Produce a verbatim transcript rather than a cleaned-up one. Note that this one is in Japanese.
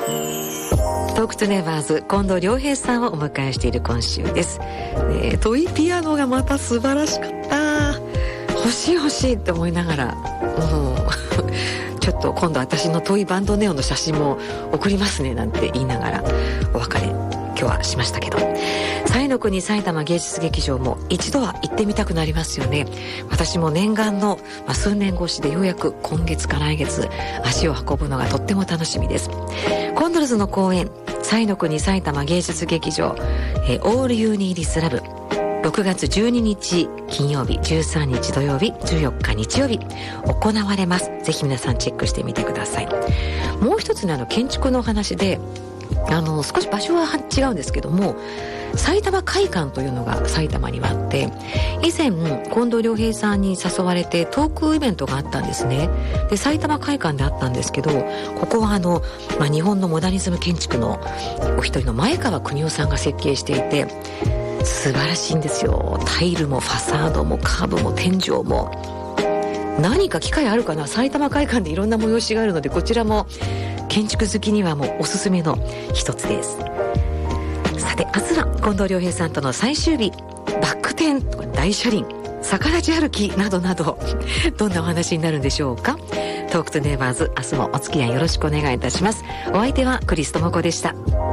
トークトゥネイバーズ近藤良平さんをお迎えしている今週です、ね、トイピアノがまた素晴らしかった。欲しい欲しいって思いながら、もうちょっと今度私のトイバンドネオの写真も送りますねなんて言いながらお別れ今日はしましたけど、彩の国埼玉芸術劇場も一度は行ってみたくなりますよね。私も念願の、まあ、数年越しでようやく今月か来月足を運ぶのがとっても楽しみです。コンドルズの公演彩の国埼玉芸術劇場、えー、All You Need Is Love、ろくがつじゅうににち金曜日、じゅうさんにち土曜日、じゅうよっか日曜日行われます。ぜひ皆さんチェックしてみてください。もう一つのあの建築のお話で、あの少し場所は違うんですけども、埼玉会館というのが埼玉にはあって、以前近藤良平さんに誘われてトークイベントがあったんですね。で埼玉会館であったんですけど、ここはあの、まあ、日本のモダニズム建築のお一人の前川邦夫さんが設計していて素晴らしいんですよ。タイルもファサードもカーブも天井も。何か機会あるかな、埼玉会館でいろんな催しがあるので、こちらも建築好きにはもうおすすめの一つです。さて明日は近藤良平さんとの最終日、バック転、大車輪、逆立ち歩きなどなどどんなお話になるんでしょうか。トークトゥネイバーズ、明日もお付き合いよろしくお願いいたします。お相手はクリストモコでした。